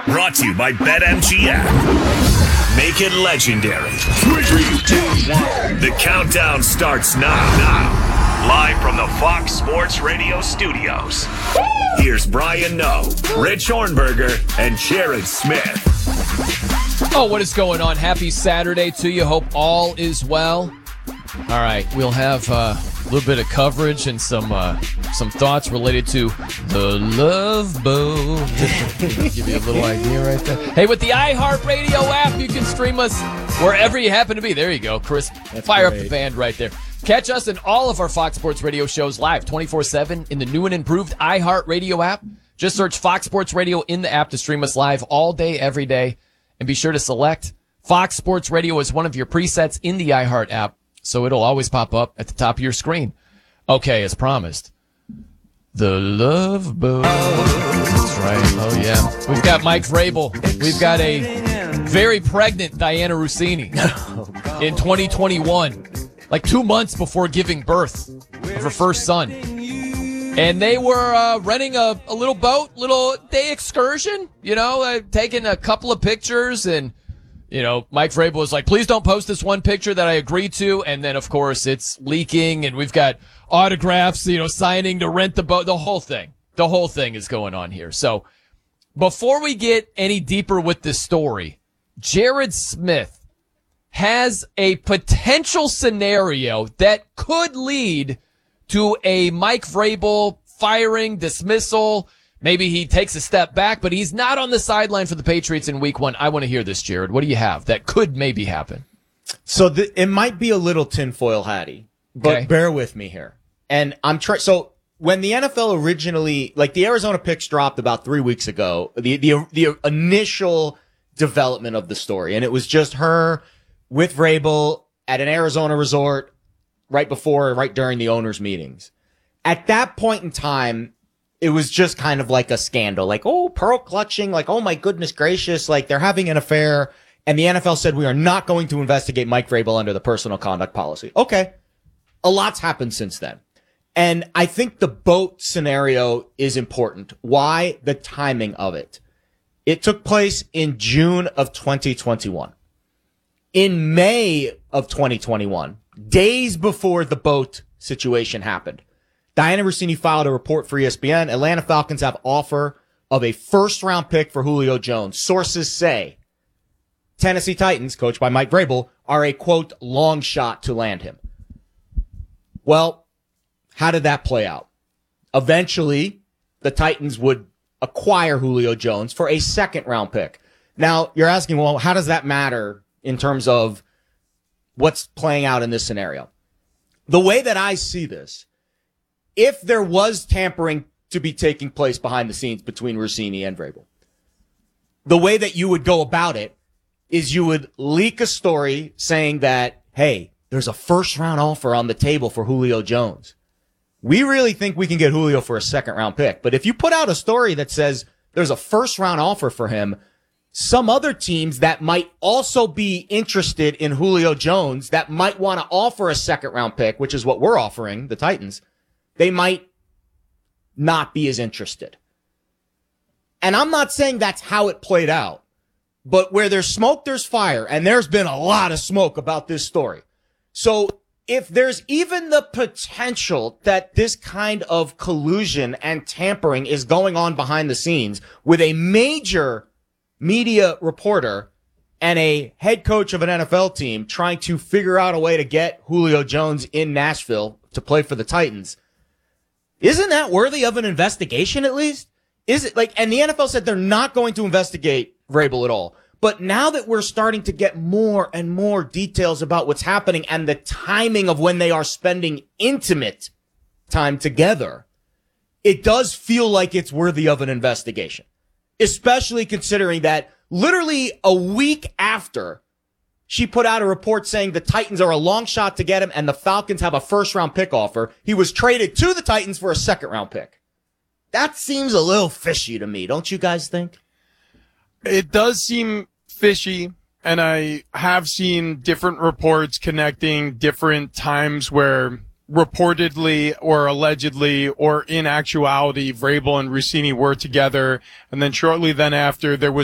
Brought to you by BetMGM. Make it legendary. 3, 2, 1. The countdown starts now. Live from the Fox Sports Radio studios. Here's Brian Noe, Rich Hornberger, and Jared Smith. Oh, what is going on? Happy Saturday to you. Hope all is well. All right, we'll have a little bit of coverage and some thoughts related to the Love Boat. Give you a little idea right there. Hey, with the iHeartRadio app, you can stream us wherever you happen to be. There you go, Chris. That's Fire great. up the band right there. Catch us in all of our Fox Sports Radio shows live 24/7 in the new and improved iHeartRadio app. Just search Fox Sports Radio in the app to stream us live all day, every day. And be sure to select Fox Sports Radio as one of your presets in the iHeart app, so it'll always pop up at the top of your screen. Okay, as promised, the Love Boat. That's right. Oh, yeah. We've got Mike Vrabel. We've got a very pregnant Diana Rossini in 2021, like 2 months before giving birth of her first son. And they were renting a little boat, little day excursion, taking a couple of pictures. And, Mike Vrabel was like, please don't post this one picture that I agreed to. And then, of course, it's leaking and we've got autographs, signing to rent the boat. The whole thing is going on here. So before we get any deeper with this story, Jared Smith has a potential scenario that could lead to a Mike Vrabel firing, dismissal. Maybe he takes a step back, but he's not on the sideline for the Patriots in week 1. I want to hear this, Jared. What do you have that could maybe happen? So it might be a little tinfoil hatty, but Okay. bear with me here. And I'm trying. So when the NFL originally, like the Arizona picks dropped about 3 weeks ago, the initial development of the story, and it was just her with Vrabel at an Arizona resort right during the owners' meetings. At that point in time, it was just kind of like a scandal, like, oh, pearl clutching, like, oh my goodness gracious, like they're having an affair. And the NFL said, we are not going to investigate Mike Vrabel under the personal conduct policy. Okay. A lot's happened since then. And I think the boat scenario is important. Why? The timing of it. It took place in June of 2021. In May of 2021, days before the boat situation happened, Diana Rossini filed a report for ESPN. Atlanta Falcons have offer of a first-round pick for Julio Jones. Sources say Tennessee Titans, coached by Mike Vrabel, are a, quote, long shot to land him. Well, how did that play out? Eventually, the Titans would acquire Julio Jones for a second-round pick. Now, you're asking, well, how does that matter in terms of what's playing out in this scenario? The way that I see this, if there was tampering to be taking place behind the scenes between Rossini and Vrabel, the way that you would go about it is you would leak a story saying that, hey, there's a first-round offer on the table for Julio Jones. We really think we can get Julio for a second-round pick. But if you put out a story that says there's a first-round offer for him, some other teams that might also be interested in Julio Jones that might want to offer a second-round pick, which is what we're offering, the Titans, they might not be as interested. And I'm not saying that's how it played out, but where there's smoke, there's fire, and there's been a lot of smoke about this story. So if there's even the potential that this kind of collusion and tampering is going on behind the scenes with a major media reporter and a head coach of an NFL team trying to figure out a way to get Julio Jones in Nashville to play for the Titans, isn't that worthy of an investigation at least? Is it like, and the NFL said they're not going to investigate Vrabel at all. But now that we're starting to get more and more details about what's happening and the timing of when they are spending intimate time together, it does feel like it's worthy of an investigation, especially considering that literally a week after she put out a report saying the Titans are a long shot to get him and the Falcons have a first-round pick offer, he was traded to the Titans for a second-round pick. That seems a little fishy to me, don't you guys think? It does seem fishy, and I have seen different reports connecting different times where reportedly or allegedly or in actuality Vrabel and Rossini were together, and then shortly then after there was